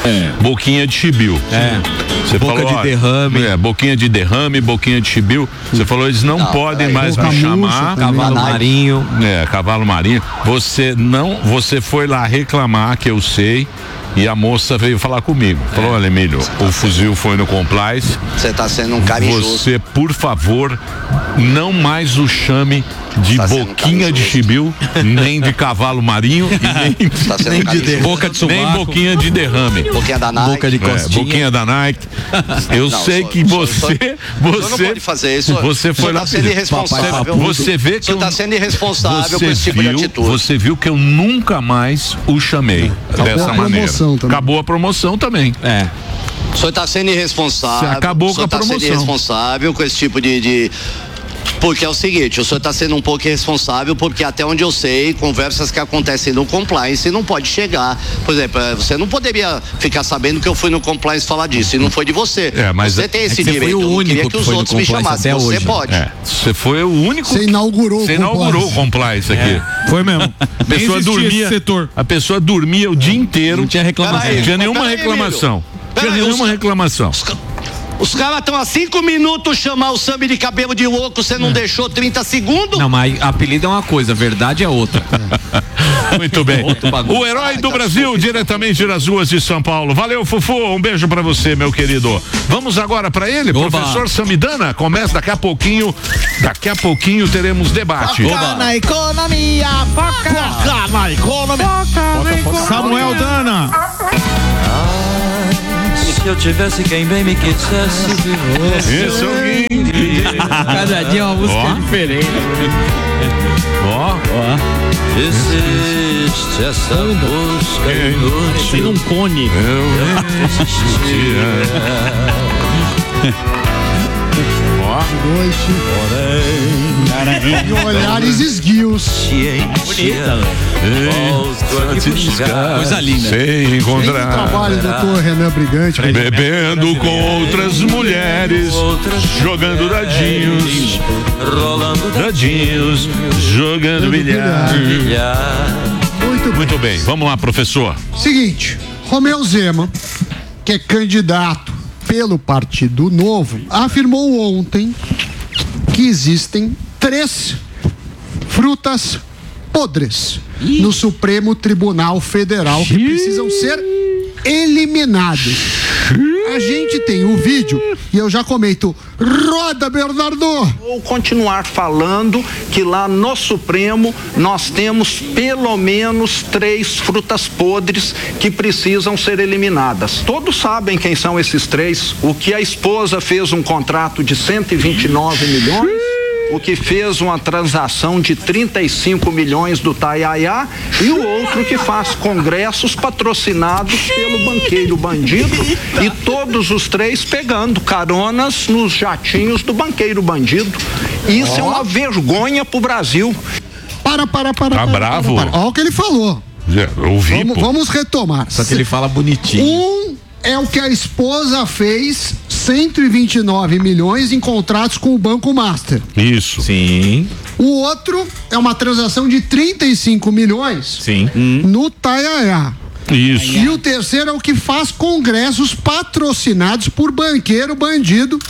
boquinha de chibio. Você boca falou, de derrame. Boquinha de derrame, boquinha de chibio. Você falou, eles não podem mais me chamar. Cavalo marinho. Cavalo marinho. Você foi lá reclamar, que eu sei. E a moça veio falar comigo. Falou, olha, Emílio, o fuzil foi no compliance. Você tá sendo um cara injusto. Você, por favor, não mais o chame de boquinha de chibio, nem de cavalo marinho, e nem de boca de subaco, nem boquinha de derrame. Boquinha da Nike. Boca de costinha. Boquinha da Nike. Eu sei que você não pode fazer isso. Você foi lá. Tá sendo irresponsável. Você vê que tá sendo irresponsável com esse tipo de atitude. Você viu que eu nunca mais o chamei dessa maneira. Acabou a promoção também. O senhor está sendo irresponsável. Você acabou com a promoção. O senhor está sendo irresponsável com esse tipo de... Porque é o seguinte, o senhor está sendo um pouco irresponsável, porque até onde eu sei, conversas que acontecem no compliance não pode chegar. Por exemplo, você não poderia ficar sabendo que eu fui no compliance falar disso, e não foi de você. Mas você tem esse direito. Foi o único queria que os outros me chamassem. Você pode. Você foi o único. Você inaugurou o compliance aqui. Foi mesmo. A pessoa dormia o dia inteiro. Não tinha reclamação. Não tinha nenhuma reclamação. Os caras estão há 5 minutos chamar o Sammy de cabelo de louco, você não deixou 30 segundos? Não, mas apelido é uma coisa, verdade é outra. Muito bem. O herói do Brasil, diretamente das ruas de São Paulo. Valeu, Fufu. Um beijo pra você, meu querido. Vamos agora pra ele, professor Samidana. Começa daqui a pouquinho. Daqui a pouquinho teremos debate. Foca na economia. Foca na economia. Samuel Dana. Se eu tivesse quem bem me quisesse Esse é alguém. Cada dia é uma música diferente. Existe essa busca inútil. Tem um cone. E olhares esguios. Coisa linda. Sem encontrar. Trabalho, doutor Renan Brigante. Bebendo com outras mulheres, jogando dadinhos, jogando bilhar. Muito bem, vamos lá, professor. Seguinte, Romeu Zema, que é candidato pelo Partido Novo, afirmou ontem que existem 3 frutas podres no Supremo Tribunal Federal que precisam ser eliminadas. A gente tem o vídeo e eu já comento. Roda, Bernardo! Vou continuar falando que lá no Supremo nós temos pelo menos 3 frutas podres que precisam ser eliminadas. Todos sabem quem são esses 3. O que a esposa fez um contrato de 129 milhões. O que fez uma transação de 35 milhões do Taiaiá e o outro que faz congressos patrocinados pelo banqueiro bandido e todos os 3 pegando caronas nos jatinhos do banqueiro bandido. Isso é uma vergonha pro Brasil. Tá bravo? Olha o que ele falou. Ouvi, vamos retomar. Só que ele fala bonitinho. É o que a esposa fez, 129 milhões em contratos com o Banco Master. Isso. Sim. O outro é uma transação de 35 milhões. Sim. No Taiaiá. Isso. E o terceiro é o que faz congressos patrocinados por banqueiro bandido.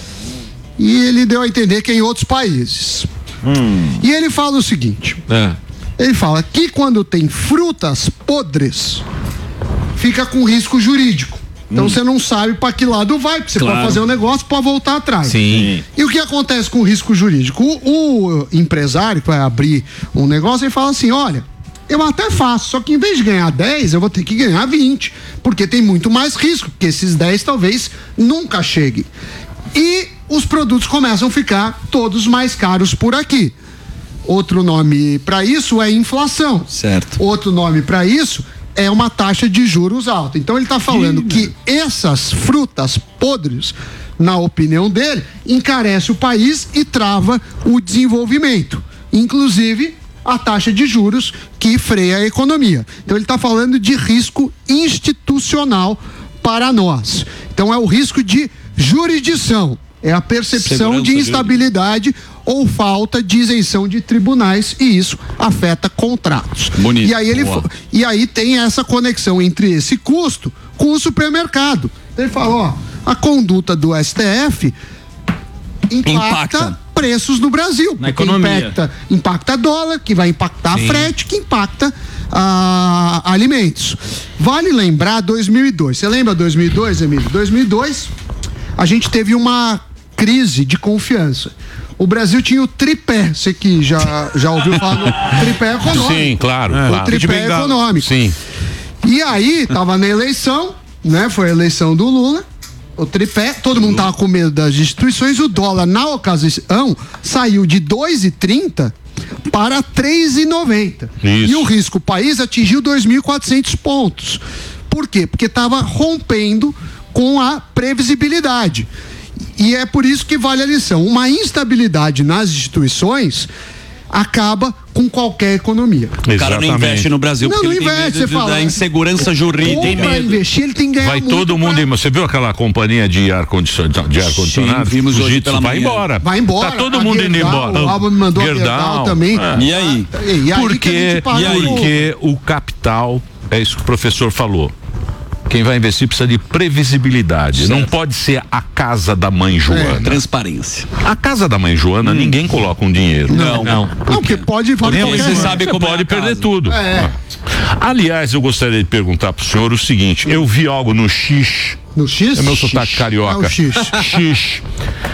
E ele deu a entender que é em outros países. E ele fala o seguinte. Ele fala que quando tem frutas podres, fica com risco jurídico. Então você não sabe para que lado vai, porque você pode fazer um negócio para voltar atrás. Sim. E o que acontece com o risco jurídico? O empresário que vai abrir um negócio, ele fala assim, olha, eu até faço, só que em vez de ganhar 10, eu vou ter que ganhar 20, porque tem muito mais risco, porque esses 10 talvez nunca cheguem. E os produtos começam a ficar todos mais caros por aqui. Outro nome para isso é inflação. Certo. Outro nome para isso é uma taxa de juros alta. Então ele está falando que essas frutas podres, na opinião dele, encarece o país e trava o desenvolvimento. Inclusive a taxa de juros que freia a economia. Então ele está falando de risco institucional para nós. Então é o risco de jurisdição. É a percepção de instabilidade ou falta de isenção de tribunais e isso afeta contratos. Bonito. E aí tem essa conexão entre esse custo com o supermercado. Ele falou, a conduta do STF impacta preços no Brasil. Na economia. Impacta dólar, que vai impactar frete, que impacta alimentos. Vale lembrar 2002. Você lembra 2002, Emílio? 2002, a gente teve uma crise de confiança. O Brasil tinha o tripé, você que já ouviu falar do tripé econômico. Sim, claro. O tripé econômico. Sim. E aí, tava na eleição, né? Foi a eleição do Lula, o tripé, todo mundo tava com medo das instituições, o dólar, na ocasião, saiu de 2,30 para 3,90. E o risco país atingiu 2.400 pontos. Por quê? Porque estava rompendo com a previsibilidade. E é por isso que vale a lição. Uma instabilidade nas instituições acaba com qualquer economia. O cara não investe no Brasil porque não ele investe, tem medo da insegurança jurídica. Para investir, ele tem que ganhar vai muito. Todo mundo. Você viu aquela companhia de ar-condicionado? Sim, vimos hoje pela vai manhã. embora. Vai embora. Tá todo mundo indo embora. O Alba me mandou Gerdau também. E aí? Porque o capital, é isso que o professor falou. Quem vai investir precisa de previsibilidade. Certo. Não pode ser a casa da mãe Joana. Transparência. A casa da mãe Joana, ninguém coloca um dinheiro. Não, porque pode valer qualquer você sabe como pode perder tudo. Aliás, eu gostaria de perguntar pro senhor o seguinte: eu vi algo no X. No X? É meu sotaque carioca. É o X. X.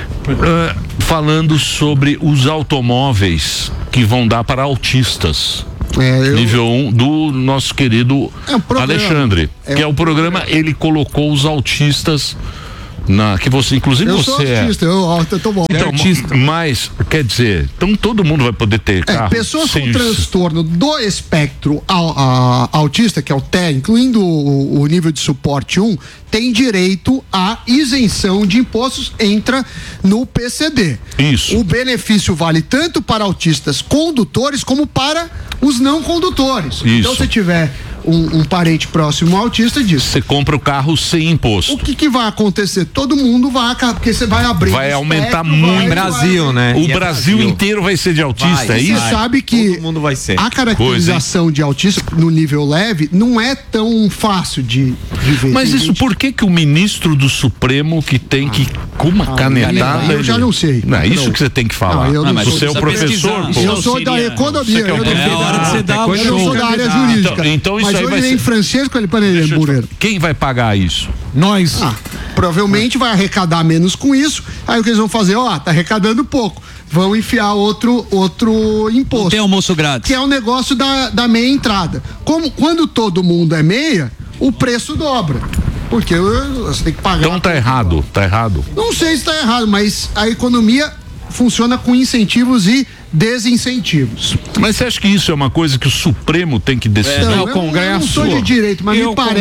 Falando sobre os automóveis que vão dar para autistas. Nível 1 do nosso querido Alexandre, que é o programa, ele colocou os autistas que você, inclusive eu você sou autista, eu tô bom. Então, mas, quer dizer, então todo mundo vai poder ter carro. Pessoas com transtorno do espectro autista, que é o TEA, incluindo o nível de suporte 1, tem direito à isenção de impostos, entra no PCD. Isso. O benefício vale tanto para autistas condutores como para os não condutores. Isso. Então, se tiver um parente próximo autista, diz: você compra o carro sem imposto. O que vai acontecer? Todo mundo vai, porque você vai abrir. Vai aumentar muito. O Brasil, né? O Brasil inteiro vai ser de autista, é isso? Você sabe que todo mundo vai ser. A caracterização de autista no nível leve não é tão fácil de ver. Mas isso, por que o ministro do Supremo que tem que, com uma canetada... Eu já não sei. Não, é isso que você tem que falar. Você é o professor. Eu sou da economia. Eu não sou da área jurídica. Então isso mas hoje vem Francisco, ele Bureiro. Quem vai pagar isso? Nós. Provavelmente vai arrecadar menos com isso. Aí o que eles vão fazer? Tá arrecadando pouco. Vão enfiar outro imposto. Não tem almoço grátis. Que é o negócio da meia entrada. Quando todo mundo é meia, o preço dobra. Porque você tem que pagar. Então tá errado. Não sei se tá errado, mas a economia funciona com incentivos e desincentivos. Mas você acha que isso é uma coisa que o Supremo tem que decidir? O Congresso. Eu não sou de direito, mas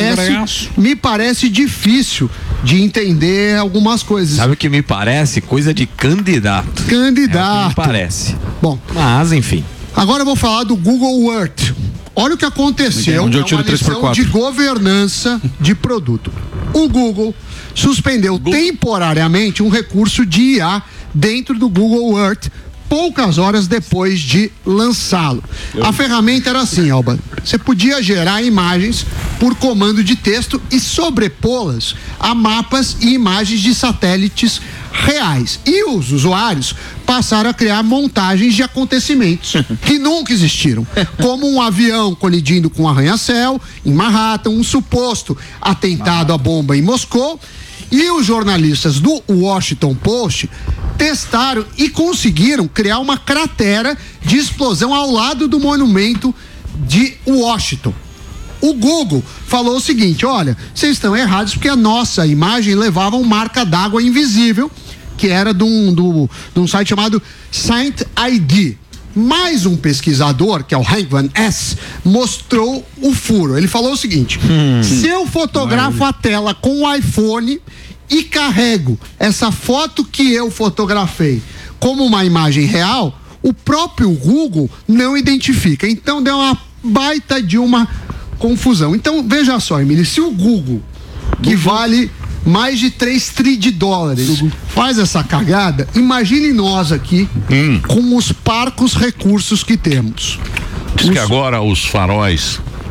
me parece difícil de entender algumas coisas. Sabe o que me parece? Coisa de candidato. Me parece. Bom, mas enfim. Agora eu vou falar do Google Earth. Olha o que aconteceu. Onde eu tiro 3x4. De governança de produto. O Google suspendeu temporariamente um recurso de IA dentro do Google Earth poucas horas depois de lançá-lo. A ferramenta era assim, Alba. Você podia gerar imagens por comando de texto e sobrepô-las a mapas e imagens de satélites reais. E os usuários passaram a criar montagens de acontecimentos que nunca existiram, como um avião colidindo com um arranha-céu em Manhattan, um suposto atentado à bomba em Moscou. E os jornalistas do Washington Post testaram e conseguiram criar uma cratera de explosão ao lado do monumento de Washington. O Google falou o seguinte: olha, vocês estão errados porque a nossa imagem levava uma marca d'água invisível, que era de um site chamado Scient ID. Mais um pesquisador, que é o Hank Van S, mostrou o furo. Ele falou o seguinte: se eu fotografo a tela com o iPhone e carrego essa foto que eu fotografei como uma imagem real, o próprio Google não identifica. Então deu uma baita de uma confusão. Então veja só, Emílio, se o Google, que vale mais de 3 trilhões de dólares, faz essa cagada, imagine nós aqui com os parcos recursos que temos. Diz que agora os faróis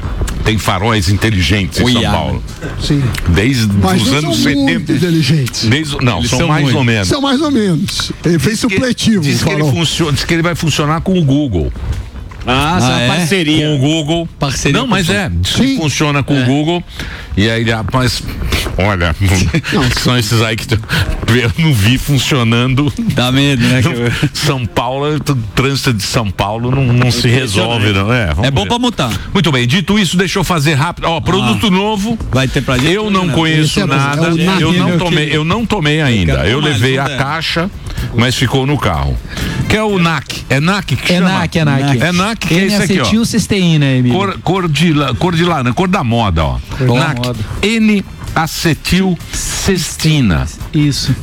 tem faróis inteligentes em São Paulo. Sim. Desde Mas os não anos são muito 70. inteligentes. Não, são mais ou menos. São mais ou menos. Ele fez supletivo. Diz que ele vai funcionar com o Google. Essa é uma parceria. Com o Google. Parceria. Não, mas Sim. funciona com o Google. E aí, rapaz, olha, são esses aí que eu não vi funcionando. Dá medo, né? São Paulo, o trânsito de São Paulo não se resolve, não é? É bom pra mutar. Muito bem, dito isso, deixa eu fazer rápido. Ó, produto novo. Vai ter pra gente. Eu não conheço nada. Eu não tomei ainda. Eu levei a caixa, mas ficou no carro. Que é o NAC. É NAC que chama? É NAC. É NAC, que é esse aqui, ó. N-acetilcisteína, Emílio. Cor de laranja, cor da moda, ó. NAC. N-acetilcestina. Isso.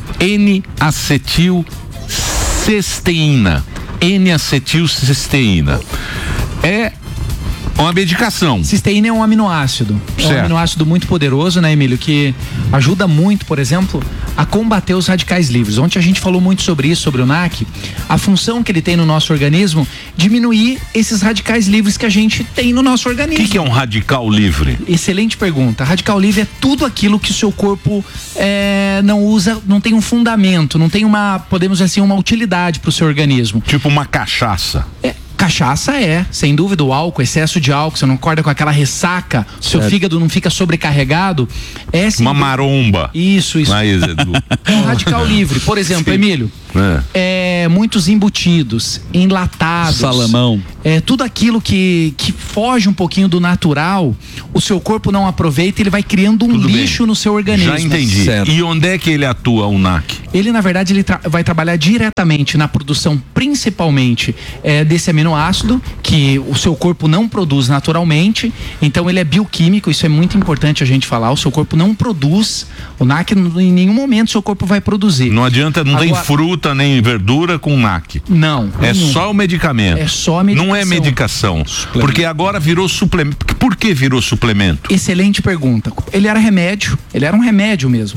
N-acetilcisteína. N-acetilcisteína. É uma medicação. Cisteína é um aminoácido. É um aminoácido muito poderoso, né, Emílio? Que ajuda muito, por exemplo, a combater os radicais livres. Ontem a gente falou muito sobre isso, sobre o NAC. A função que ele tem no nosso organismo, diminuir esses radicais livres que a gente tem no nosso organismo. O que é um radical livre? Excelente pergunta. Radical livre é tudo aquilo que o seu corpo não usa, não tem um fundamento, não tem podemos dizer assim, uma utilidade para o seu organismo. Tipo uma cachaça. Cachaça sem dúvida, o álcool, excesso de álcool, você não acorda com aquela ressaca, seu fígado não fica sobrecarregado. Uma maromba. Isso. É um radical livre. Por exemplo, Emílio, muitos embutidos, enlatados. Salamão. Tudo aquilo que foge um pouquinho do natural, o seu corpo não aproveita e ele vai criando lixo no seu organismo. Já entendi. Certo. E onde é que ele atua, o NAC? Ele, na verdade, vai trabalhar diretamente na produção, principalmente, desse aminoácido, que o seu corpo não produz naturalmente. Então, ele é bioquímico, isso é muito importante a gente falar. O seu corpo não produz, o NAC, em nenhum momento, o seu corpo vai produzir. Não adianta, tem fruta nem verdura com NAC. Não. É só o medicamento. É só a medicação. Não é medicação. Porque agora virou suplemento. Por que virou suplemento? Excelente pergunta. Ele era um remédio mesmo.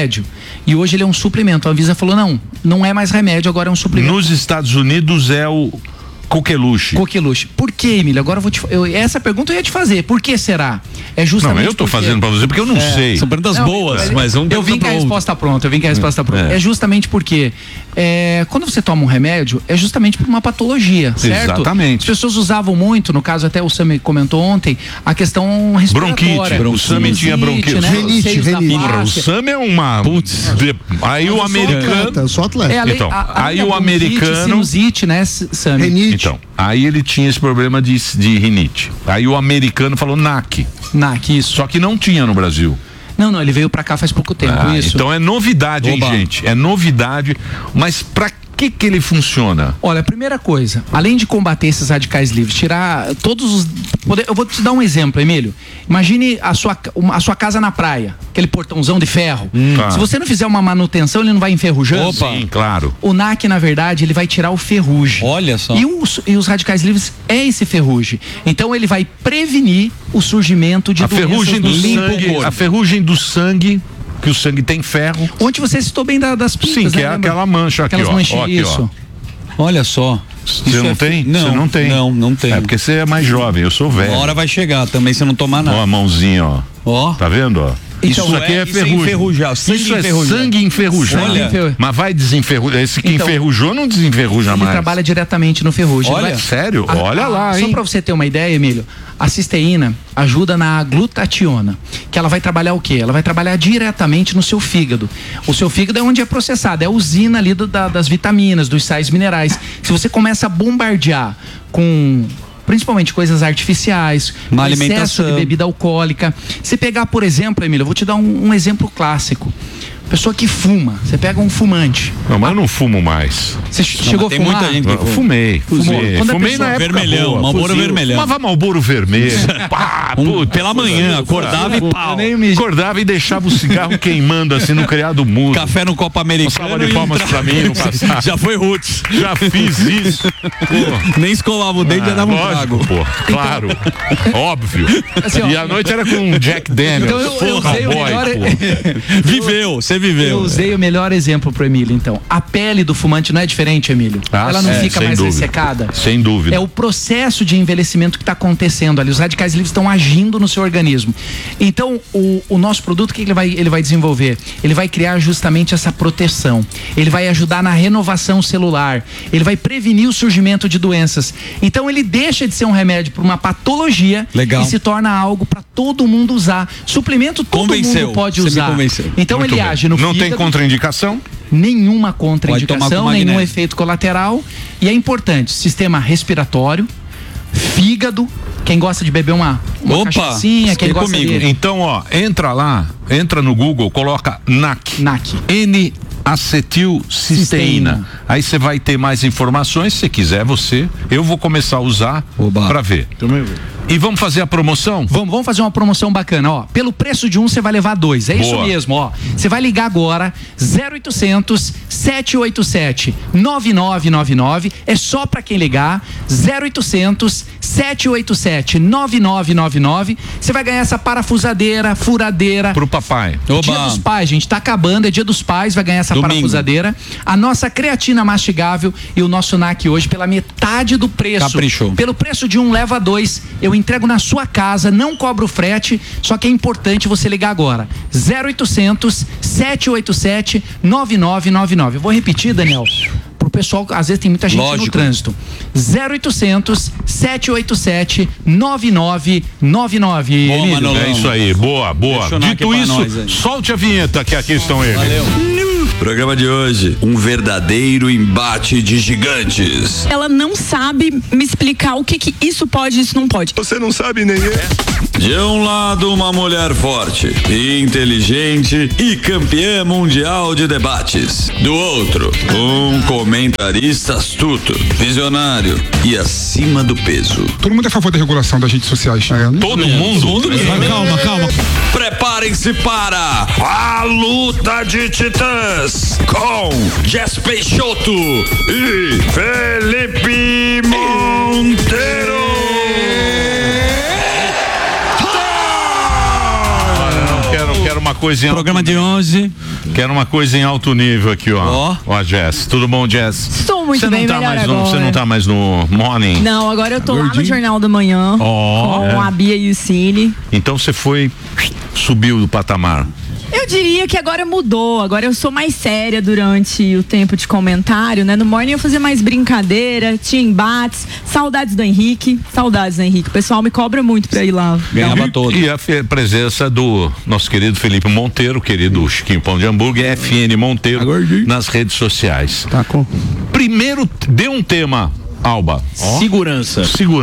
E hoje ele é um suplemento. A Anvisa falou, não é mais remédio, agora é um suplemento. Nos Estados Unidos é o coqueluche. Por que, Emílio? Agora essa pergunta eu ia te fazer. Por que será? É justamente. Eu tô fazendo pra você porque eu não sei. São perguntas boas, mas eu vim com a resposta pronta. É justamente porque quando você toma um remédio, é justamente por uma patologia, certo? Exatamente. As pessoas usavam muito, no caso até o Sami comentou ontem, a questão respiratória. Bronquite. O Sami tinha bronquite. Né? Renite. O Sami é uma... Aí o americano... Eu sou atleta. Aí o americano... Sinusite, né, Sami? Renite. Então, aí ele tinha esse problema de rinite. Aí o americano falou NAC. NAC, isso. Só que não tinha no Brasil. Não, ele veio pra cá faz pouco tempo, isso. Então é novidade, hein, gente? É novidade, mas pra que ele funciona? Olha, a primeira coisa, além de combater esses radicais livres, tirar todos os... Eu vou te dar um exemplo, Emílio. Imagine a sua casa na praia, aquele portãozão de ferro. Se você não fizer uma manutenção, ele não vai enferrujando? Sim, claro. O NAC, na verdade, ele vai tirar o ferrugem. Olha só. E os radicais livres é esse ferrugem. Então ele vai prevenir o surgimento de doenças a ferrugem do sangue, que o sangue tem ferro. Ontem você citou bem das pintas, sim, que é aquela mancha aqui, ó. Isso. Olha só. Você não tem? Você não tem? Não tem. É porque você é mais jovem, eu sou velho. Uma hora vai chegar também, se não tomar nada. Ó a mãozinha, ó. Tá vendo, ó? Então, isso aqui é ferrugem. Isso é sangue enferrujado. Mas vai desenferrujar. Esse que enferrujou não desenferruja mais. Ele trabalha diretamente no ferrugem. Olha, sério? Olha lá, hein? Só pra você ter uma ideia, Emílio, a cisteína ajuda na glutationa, que ela vai trabalhar o quê? Ela vai trabalhar diretamente no seu fígado. O seu fígado é onde é processado, é a usina ali das vitaminas, dos sais minerais. Se você começa a bombardear com... principalmente coisas artificiais, uma alimentação, excesso de bebida alcoólica. Se pegar, por exemplo, Emílio, eu vou te dar um exemplo clássico. Pessoa que fuma, você pega um fumante. Não, mas eu não fumo mais. Você chegou a fumar? Tem muita gente que fumei. Fumei na época vermelhão, Marlboro vermelhão. Fumava Marlboro vermelho. Pela manhã, acordava e pau. Acordava e deixava o cigarro queimando assim no criado mudo. Café no copo americano. Passava de palmas pra mim no passado. Já foi roots. Já fiz isso. Nem escovava o dente, já dava um trago. Pô, claro. Óbvio. Assim, e à noite era com Jack Daniels. Então eu sei o melhor... Viveu. Você Você viveu. Eu usei o melhor exemplo pro Emílio, então. A pele do fumante não é diferente, Emílio? Ela não fica mais ressecada? Sem dúvida. É o processo de envelhecimento que está acontecendo ali. Os radicais livres estão agindo no seu organismo. Então, o nosso produto, o que ele vai desenvolver? Ele vai criar justamente essa proteção. Ele vai ajudar na renovação celular. Ele vai prevenir o surgimento de doenças. Então, ele deixa de ser um remédio para uma patologia e se torna algo para todo mundo usar. Suplemento todo mundo pode usar. Então, ele age no fígado. Não tem contraindicação? Nenhuma contraindicação, nenhum efeito colateral. E é importante, sistema respiratório, fígado, quem gosta de beber uma cachaçinha, quem gosta de... Então, entra no Google, coloca NAC. N-acetilcisteína. Aí você vai ter mais informações, se quiser eu vou começar a usar para ver. E vamos fazer a promoção? Vamos fazer uma promoção bacana, ó. Pelo preço de um, você vai levar 2. É isso mesmo, ó. Você vai ligar agora, 0800 787 9999. É só pra quem ligar, 0800 787 9999. Você vai ganhar essa parafusadeira, furadeira. Pro papai. Dia dos Pais, gente, tá acabando, é Dia dos Pais, vai ganhar essa parafusadeira. A nossa creatina mastigável e o nosso NAC hoje pela metade do preço. Caprichou. Pelo preço de um, leva 2. Eu entrego na sua casa, não cobro frete, só que é importante você ligar agora. 0800 787 9999. Eu vou repetir, Daniel, pro pessoal, às vezes tem muita gente no trânsito. 0800 787 9999. É isso aí, boa. Dito isso, solte a vinheta que aqui estão eles. Valeu. Programa de hoje, um verdadeiro embate de gigantes. Ela não sabe me explicar o que isso pode e isso não pode. Você não sabe nem De um lado, uma mulher forte, inteligente e campeã mundial de debates. Do outro, um comentarista astuto, visionário e acima do peso. Todo mundo é a favor da regulação das redes sociais. Todo mundo? Calma. Preparem-se para a luta de titãs com Jess Peixoto e Felipe Monteiro. Quero uma coisa em programa de hoje. Quero uma coisa em alto nível aqui, ó. Ó, Jess. Tudo bom, Jess? Estou muito bem, melhor agora. Você não tá mais no Morning? Não, agora eu tô lá no Jornal da Manhã com a Bia e o Cine. Então você subiu do patamar. Eu diria que agora mudou, agora eu sou mais séria durante o tempo de comentário, né? No Morning eu fazia mais brincadeira, tinha embates, saudades do Henrique, o pessoal me cobra muito pra ir lá. Ganhava todo. E a presença do nosso querido Felipe Monteiro, querido Chiquinho Pão de Hambúrguer, FN Monteiro, nas redes sociais. Primeiro, dê um tema, Alba. Segurança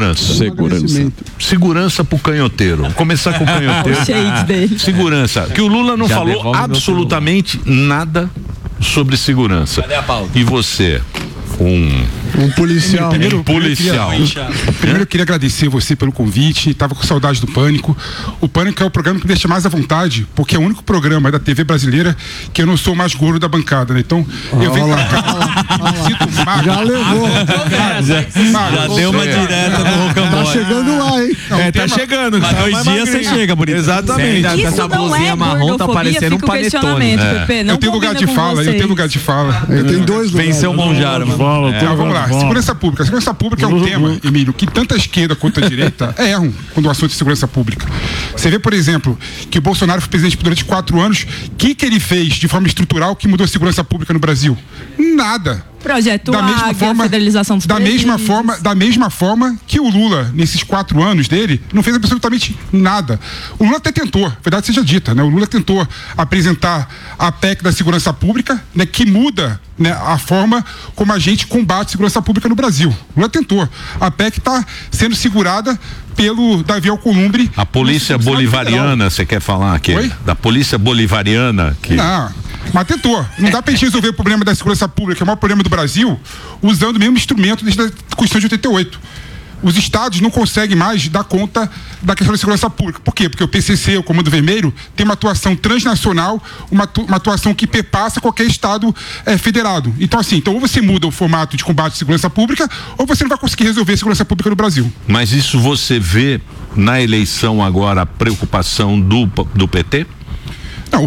pro canhoteiro. Vou começar com o canhoteiro. Segurança. Que o Lula não falou absolutamente nada sobre segurança. Cadê a pauta? E você? Um policial. Primeiro eu queria agradecer você pelo convite. Tava com saudade do Pânico. O Pânico é o programa que me deixa mais à vontade, porque é o único programa da TV brasileira que eu não sou mais gordo da bancada, né? Então, eu venho pra cá, me sinto magro. Já levou. Já deu uma direta no Rocambole. Tá chegando lá, hein? Tá chegando. Mas 2 dias você chega, bonito. Exatamente. Essa blusinha marrom tá parecendo um panetone. Eu tenho lugar de fala. Eu tenho 2 lugares. Venceu o Monjaro, mano. Vamos lá. Segurança pública. Segurança pública é um tema, Emílio, que tanto a esquerda quanto a direita erram quando o assunto é segurança pública. Você vê, por exemplo, que o Bolsonaro foi presidente durante 4 anos. O que ele fez de forma estrutural que mudou a segurança pública no Brasil? Nada. Projeto Águia, federalização dos da mesma forma que o Lula, nesses 4 anos dele, não fez absolutamente nada. O Lula até tentou, verdade seja dita, né? O Lula tentou apresentar a PEC da segurança pública, né? Que muda, né, a forma como a gente combate a segurança pública no Brasil. O Lula tentou. A PEC está sendo segurada pelo Davi Alcolumbre. A polícia bolivariana, você quer falar aqui? Oi? Da polícia bolivariana que... Não, mas tentou. Não dá pra gente resolver o problema da segurança pública, que é o maior problema do Brasil, usando o mesmo instrumento desde a Constituição de 88. Os estados não conseguem mais dar conta da questão da segurança pública. Por quê? Porque o PCC, o Comando Vermelho, tem uma atuação transnacional, uma atuação que perpassa qualquer estado federado. Então, ou você muda o formato de combate à segurança pública, ou você não vai conseguir resolver a segurança pública no Brasil. Mas isso você vê na eleição agora a preocupação do PT? Não, o PT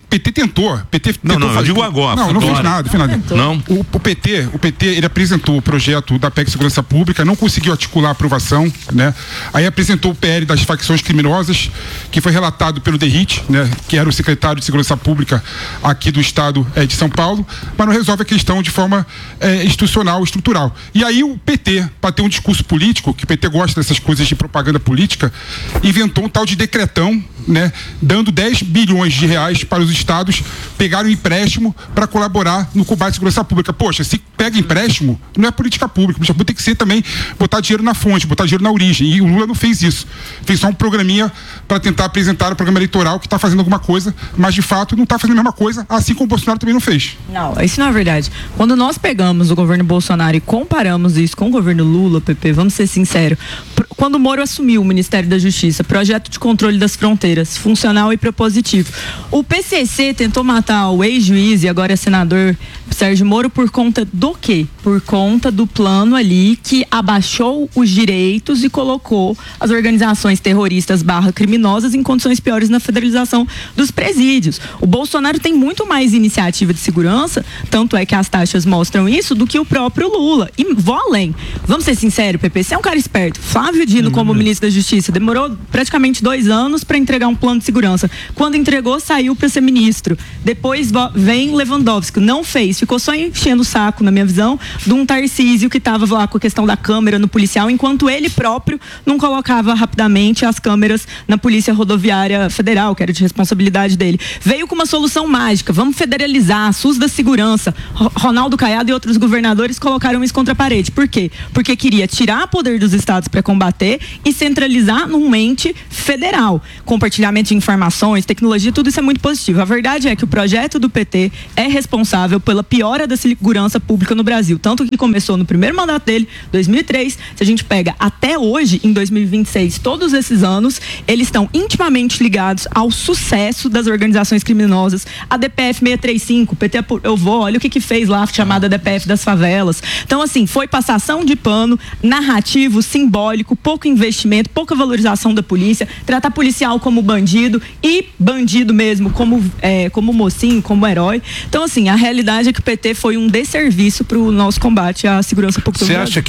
PT tentou. Eu digo agora. Não fez nada. Não. O PT, ele apresentou o projeto da PEC de Segurança Pública, não conseguiu articular a aprovação, né? Aí apresentou o PL das facções criminosas, que foi relatado pelo Derrite, né? Que era o secretário de Segurança Pública aqui do estado de São Paulo, mas não resolve a questão de forma institucional, estrutural. E aí o PT, para ter um discurso político, que o PT gosta dessas coisas de propaganda política, inventou um tal de decretão, né? Dando 10 bilhões de reais para os estados pegarem um empréstimo para colaborar no combate à segurança pública. Poxa, se pega empréstimo, não é política pública. Política pública tem que ser também botar dinheiro na fonte, botar dinheiro na origem. E o Lula não fez isso. Fez só um programinha para tentar apresentar o programa eleitoral que está fazendo alguma coisa, mas de fato não está fazendo a mesma coisa, assim como o Bolsonaro também não fez. Não, isso não é verdade. Quando nós pegamos o governo Bolsonaro e comparamos isso com o governo Lula, PP, vamos ser sinceros, quando o Moro assumiu o Ministério da Justiça, projeto de controle das fronteiras, funcional e propositivo, o PCC tentou matar o ex-juiz e agora senador Sérgio Moro por conta do quê? Por conta do plano ali que abaixou os direitos e colocou as organizações terroristas /criminosas em condições piores na federalização dos presídios. O Bolsonaro tem muito mais iniciativa de segurança, tanto é que as taxas mostram isso, do que o próprio Lula. E vou além. Vamos ser sinceros, PP, você é um cara esperto. Flávio Dino, como ministro da Justiça, demorou praticamente 2 anos para entregar um plano de segurança. Quando entregou, saiu para ser ministro. Depois vem Lewandowski, não fez, ficou só enchendo o saco, na minha visão, de um Tarcísio que estava lá com a questão da câmera no policial, enquanto ele próprio não colocava rapidamente as câmeras na Polícia Rodoviária Federal, que era de responsabilidade dele. Veio com uma solução mágica, vamos federalizar, a SUS da segurança. Ronaldo Caiado e outros governadores colocaram isso contra a parede. Por quê? Porque queria tirar poder dos estados para combater e centralizar num ente federal. Compartilhamento de informações, tecnologia, tudo isso é muito positivo. A verdade é que o projeto do PT é responsável pela piora da segurança pública no Brasil, tanto que começou no primeiro mandato dele, 2003, se a gente pega até hoje, em 2026, todos esses anos, eles estão intimamente ligados ao sucesso das organizações criminosas. A DPF 635, PT eu vou, olha o que fez lá, chamada DPF das favelas. Então, assim, foi passação de pano, narrativo, simbólico, pouco investimento, pouca valorização da polícia, tratar policial como bandido e bandido mesmo como mocinho, como herói. Então, assim, a realidade é que o PT foi um desserviço para o nosso combate à segurança pública. Você acha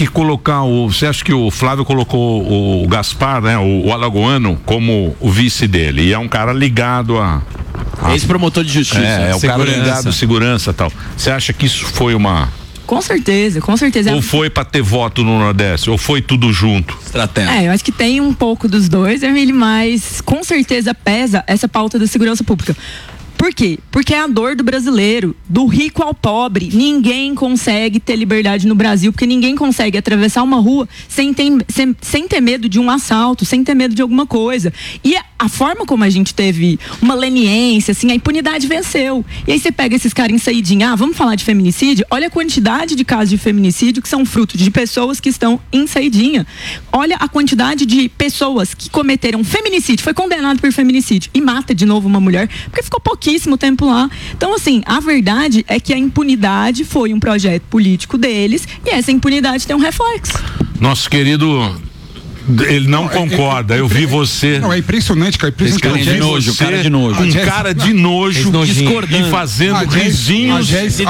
que o Flávio colocou o Gaspar, né, o alagoano, como o vice dele, e é um cara ligado a ex-promotor de justiça. É o cara ligado à segurança e tal. Você acha que isso foi uma... Com certeza. Ou foi para ter voto no Nordeste? Ou foi tudo junto? Estratégia. Eu acho que tem um pouco dos dois, Emílio, mas com certeza pesa essa pauta da segurança pública. Por quê? Porque é a dor do brasileiro, do rico ao pobre. Ninguém consegue ter liberdade no Brasil, porque ninguém consegue atravessar uma rua sem ter medo de um assalto, sem ter medo de alguma coisa. E a forma como a gente teve uma leniência, assim, a impunidade venceu. E aí você pega esses caras em saidinha, vamos falar de feminicídio? Olha a quantidade de casos de feminicídio que são fruto de pessoas que estão em saidinha. Olha a quantidade de pessoas que cometeram feminicídio, foi condenado por feminicídio e mata de novo uma mulher, porque ficou pouquíssimo tempo lá. Então, assim, a verdade é que a impunidade foi um projeto político deles e essa impunidade tem um reflexo. Nosso querido... Ele não concorda, eu vi você. Não, é impressionante, cara. Cara de nojo. Um cara de nojo discordando e fazendo risinhos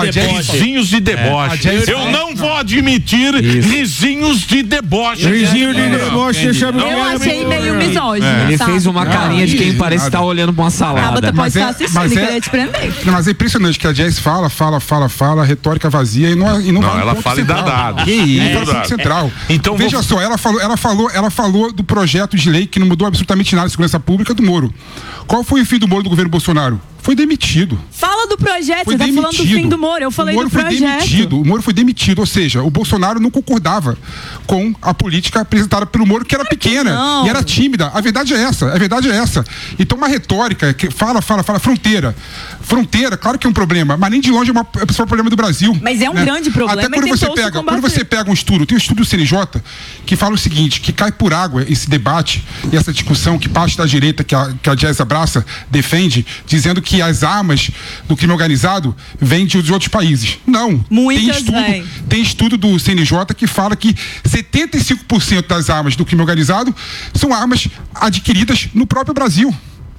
de deboche. Eu não vou admitir risinhos de deboche. Risinho de deboche, eu achei meio misógino. Ele fez uma carinha de quem parece estar olhando pra uma salada. Pode estar assistindo, queria te prender. Mas é impressionante que a Jess fala, retórica vazia e não vai. Ela fala e dá dado. Que isso? Central. Então, veja só, ela falou do projeto de lei que não mudou absolutamente nada de segurança pública do Moro. Qual foi o fim do Moro do governo Bolsonaro? Foi demitido. Fala do projeto, você tá falando do fim do Moro, eu falei do projeto. O Moro foi demitido, ou seja, o Bolsonaro não concordava com a política apresentada pelo Moro, que era pequena e era tímida. A verdade é essa. Então uma retórica que fala, fronteira, claro que é um problema, mas nem de longe é o problema do Brasil. Mas é um grande problema. Até quando você pega um estudo, tem um estudo do CNJ que fala o seguinte, que cai por água esse debate e essa discussão que parte da direita que a Jess abraça, defende, dizendo que as armas do crime organizado vêm de outros países. Não. Tem estudo do CNJ que fala que 75% das armas do crime organizado são armas adquiridas no próprio Brasil.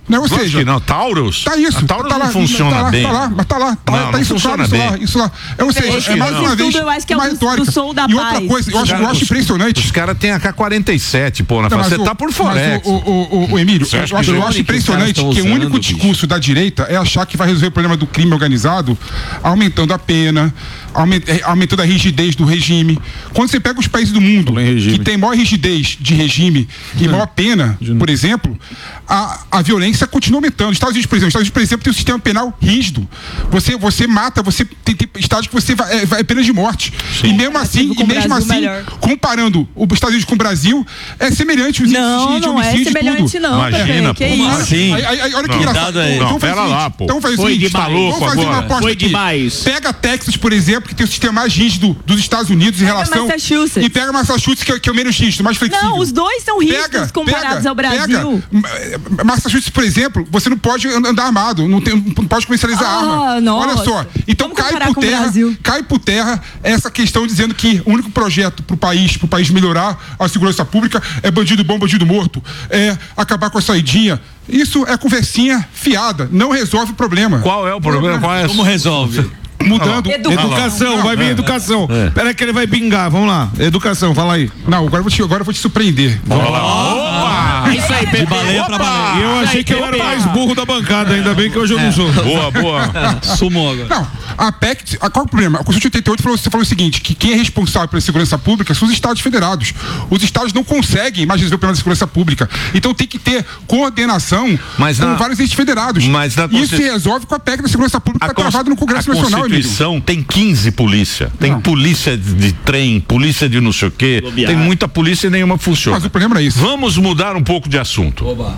Né? Ou seja, que não, Taurus? Tá isso. A Taurus tá não lá, funciona tá lá, bem. Tá lá, mas tá lá. Tá isso, claro, isso lá. Ou seja, é mais uma vez. Eu acho que é uma retórica. do Som da E Paz. outra coisa, eu acho impressionante. Os caras têm AK-47, pô, você tá por fora. O Emílio, eu acho impressionante que o único discurso da direita é achar que vai resolver o problema do crime organizado aumentando a pena, aumentando a rigidez do regime. Quando você pega os países do mundo que tem maior rigidez de regime e maior pena, por exemplo, a violência continua aumentando. Estados Unidos, por exemplo, tem um sistema penal rígido. Você mata, você tem estados que você vai pena de morte. Sim. E mesmo assim, comparando os Estados Unidos com o Brasil, é semelhante os índices de homicídio. Não é semelhante, tudo. não. Imagina, pô. Assim? Olha que engraçado. Não, pera lá, pô. Então faz o seguinte, vamos fazer uma aposta aqui. Pega Texas, por exemplo, que tem o sistema mais rígido dos Estados Unidos em relação. Massachusetts. E pega Massachusetts, que é o menos rígido, mais flexível. Não, os dois são rígidos comparados ao Brasil. Massachusetts, por exemplo, você não pode andar armado, não pode comercializar arma. Nossa. Olha só, então cai por terra essa questão dizendo que o único projeto pro país melhorar a segurança pública é bandido bom, bandido morto, é acabar com a saidinha. Isso é conversinha fiada, não resolve o problema. Qual é o problema? Como resolve? Mudando. Educação, vai vir educação. Pera que ele vai bingar, vamos lá. Educação, fala aí. Não, agora eu vou te surpreender. Vamos lá. Opa! Isso aí, de baleia pra baleia. E eu achei que eu era o mais burro da bancada, ainda bem que hoje eu não sou. Boa. Sumou agora. Não, a PEC, qual é o problema? A Constituição de 88 você falou o seguinte, que quem é responsável pela segurança pública são os estados federados. Os estados não conseguem mais resolver o problema da segurança pública. Então tem que ter coordenação com vários entes federados. Isso se resolve com a PEC da segurança pública que está travada no Congresso Nacional. A Constituição tem 15 polícia. Tem polícia de trem, polícia de não sei o quê. Tem muita polícia e nenhuma funciona. Mas o problema é isso. Vamos mudar um pouco de assunto. Oba.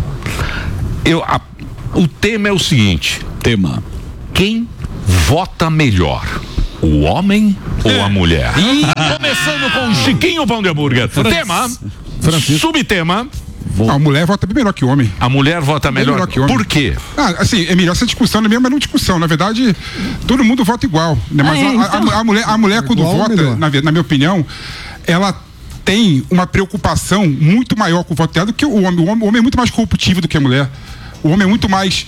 O tema é o seguinte. Quem vota melhor? O homem ou a mulher? Começando com Chiquinho Pão de Hambúrguer. Tema. Subtema. A mulher vota bem melhor que o homem. A mulher vota melhor que o homem. Por quê? Assim, é melhor essa discussão, não é mesmo, mas não discussão. Na verdade, todo mundo vota igual. Né? Mas a mulher quando vota, na minha opinião, ela tem uma preocupação muito maior com o voto dela do que o homem. O homem é muito mais corruptível do que a mulher. O homem é muito mais...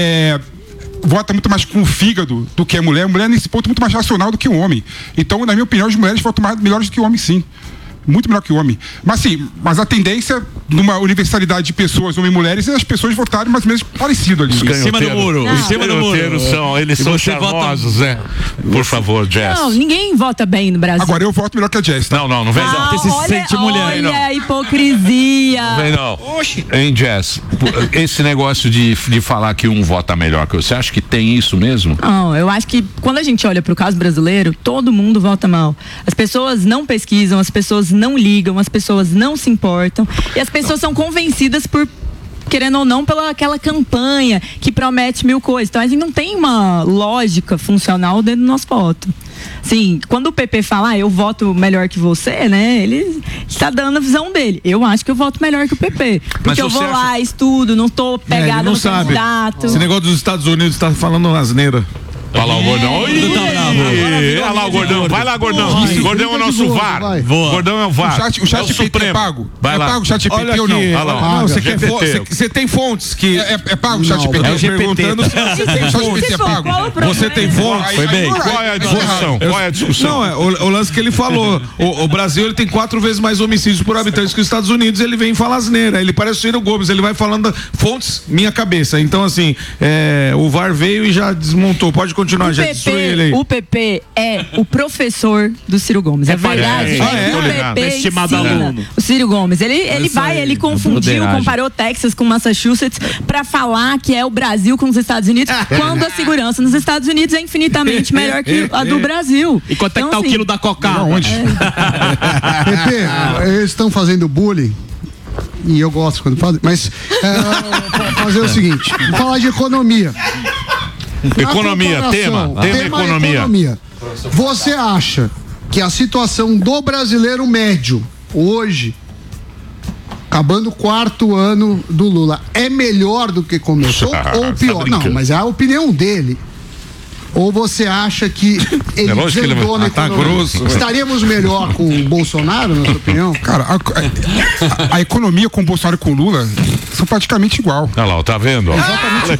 vota muito mais com o fígado do que a mulher. A mulher, nesse ponto, é muito mais racional do que o homem. Então, na minha opinião, as mulheres votam melhores do que o homem, sim. Muito melhor que o homem. Mas a tendência, numa universalidade de pessoas, homens e mulheres, é as pessoas votarem mais ou menos parecido ali. Em cima do muro. Os canhoteiros eles são charmosos, né? Por favor, Jess. Não, ninguém vota bem no Brasil. Agora eu voto melhor que a Jess. Não vem não. Você se sente mulher. Olha a hipocrisia. Não vem não. Hein, Jess? Esse negócio de falar que um vota melhor que você acha que tem isso mesmo? Não, eu acho que quando a gente olha pro caso brasileiro, todo mundo vota mal. As pessoas não pesquisam, as pessoas não ligam, as pessoas não se importam e as pessoas são convencidas por, querendo ou não, pela aquela campanha que promete 1000 coisas. Então a gente não tem uma lógica funcional dentro do nosso voto. Sim, quando o PP fala, eu voto melhor que você, né? Ele está dando a visão dele. Eu acho que eu voto melhor que o PP. Porque eu vou lá, estudo, não tô pegada no candidato. Esse negócio dos Estados Unidos tá falando asneira. Olha lá o Gordão. Olha lá o Gordão. Vai lá, Gordão. Gordão é o nosso VAR. Gordão é o VAR. O chat GPT é pago. Vai lá. É pago o chat GPT ou não? Você tem fontes que... É pago o chat GPT? Eu perguntando se você tem fontes. É pago. Você tem fontes? Foi bem. Qual é a discussão? Não, o lance que ele falou. O Brasil ele tem 4 vezes mais homicídios por habitante que os Estados Unidos. Ele vem falar asneira. Ele parece o Ciro Gomes. Ele vai falando fontes, minha cabeça. Então, assim, o VAR veio e já desmontou. Pode continuar, já destruiu ele aí. O PP é o professor do Ciro Gomes. É verdade. O PP estimado aluno. O Ciro Gomes. Ele confundiu, comparou Texas com Massachusetts pra falar que é o Brasil com os Estados Unidos, quando a segurança nos Estados Unidos é infinitamente melhor que a do Brasil. E quanto é que tá o quilo da cocada? Onde? PP, eles estão fazendo bullying. E eu gosto quando fazem, mas fazer o seguinte, vou falar de economia. Tema economia. Você acha que a situação do brasileiro médio hoje, acabando o 4º ano do Lula, é melhor do que começou ou pior? Não, mas é a opinião dele. Ou você acha que ele desandou na economia? Estaríamos melhor com o Bolsonaro, na sua opinião? Cara, a economia com o Bolsonaro e com o Lula são praticamente igual. Olha lá, tá vendo? Exatamente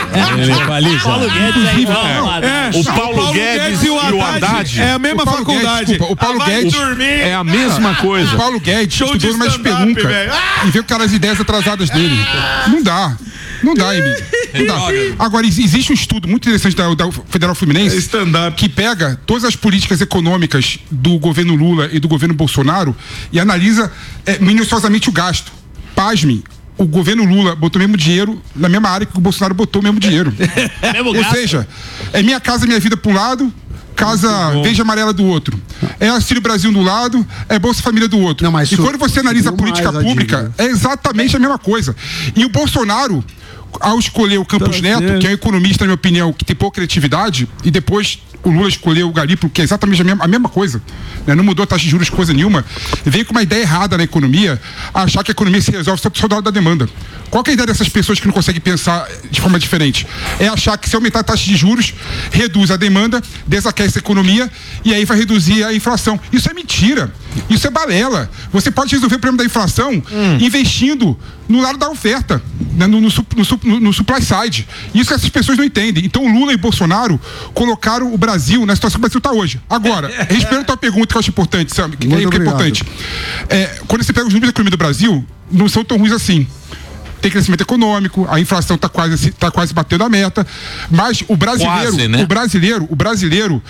igual. Paulo Guedes é igual. O Paulo Guedes e o Haddad é a mesma faculdade. O Paulo Guedes é a mesma coisa. O Paulo Guedes estudou numa espelunca e viu aquelas ideias atrasadas dele. Não dá. Não dá, Emílio. Não dá. Agora, existe um estudo muito interessante da Federal Fluminense que pega todas as políticas econômicas do governo Lula e do governo Bolsonaro e analisa minuciosamente o gasto. Pasme, o governo Lula botou o mesmo dinheiro na mesma área que o Bolsonaro botou o mesmo dinheiro. Ou seja, é Minha Casa Minha Vida para um lado, Casa Verde Amarela do outro. É Auxílio Brasil do lado, é Bolsa Família do outro. Não, mas e quando você analisa a política pública, é exatamente a mesma coisa. E o Bolsonaro, ao escolher o Campos Neto, que é um economista, na minha opinião, que tem pouca criatividade, e depois o Lula escolheu o Galípolo, que é exatamente a mesma coisa, né? Não mudou a taxa de juros, coisa nenhuma, veio com uma ideia errada na economia, achar que a economia se resolve só do lado da demanda. Qual que é a ideia dessas pessoas que não conseguem pensar de forma diferente? É achar que se aumentar a taxa de juros, reduz a demanda, desaquece a economia e aí vai reduzir a inflação. Isso é mentira. Isso é balela. Você pode resolver o problema da inflação investindo no lado da oferta, né? no supply side. Isso essas pessoas não entendem. Então o Lula e o Bolsonaro colocaram o Brasil na situação que o Brasil está hoje. Agora, respondendo a tua pergunta que eu acho importante, Sam, que é importante. Quando você pega os números da economia do Brasil, não são tão ruins assim. Tem crescimento econômico, a inflação está quase batendo a meta, mas o brasileiro, quase, né? o brasileiro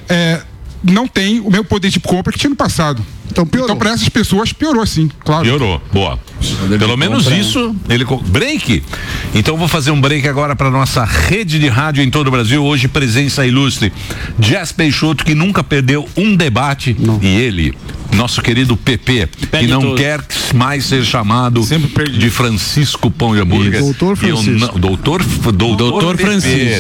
não tem o mesmo poder de compra que tinha no passado. Então para essas pessoas piorou sim, claro. Piorou, boa. Pelo menos isso, break. Então vou fazer um break agora para nossa rede de rádio em todo o Brasil. Hoje presença ilustre, Jess Peixoto, que nunca perdeu um debate, e ele, nosso querido PP, que não quer mais ser chamado de Francisco Pão de Hambúrguer. Doutor Francisco. Doutor Francisco.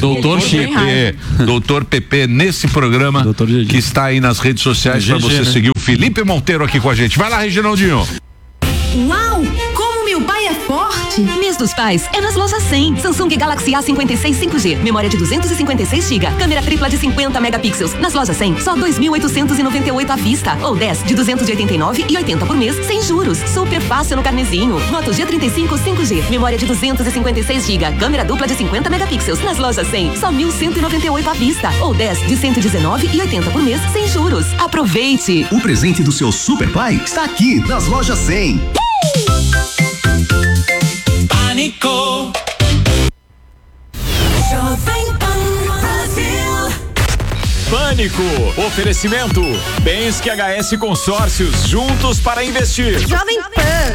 Doutor PP nesse programa que está aí nas redes sociais para você seguir o Felipe Monteiro aqui com a gente. Vai lá, Reginaldinho. Uau! Como meu pai é forte! Mês dos Pais é nas lojas 100. Samsung Galaxy A56 5G, memória de 256 GB, câmera tripla de 50 megapixels. Nas lojas 100, só 2.898 à vista, ou 10 de 289,80 por mês, sem juros. Super fácil no carnezinho. Moto G35 5G, memória de 256 GB, câmera dupla de 50 megapixels. Nas lojas 100, só 1.198 à vista, ou 10 de 119,80 por mês, sem juros. Aproveite! O presente do seu Super Pai está aqui nas lojas 100. Pânico. Pânico. Oferecimento. Bens QHS Consórcios, juntos para investir. Jovem Pan.